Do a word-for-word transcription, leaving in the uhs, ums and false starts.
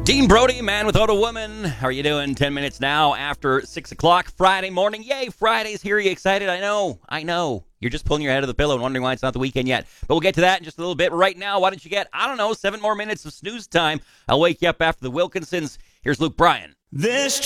Dean Brody, Man Without a Woman. How are you doing? Ten minutes now after six o'clock Friday morning. Yay, Friday's here. Are you excited? I know. I know. You're just pulling your head out of the pillow and wondering why it's not the weekend yet. But we'll get to that in just a little bit. Right now, why don't you get, I don't know, seven more minutes of snooze time. I'll wake you up after the Wilkinsons. Here's Luke Bryan. This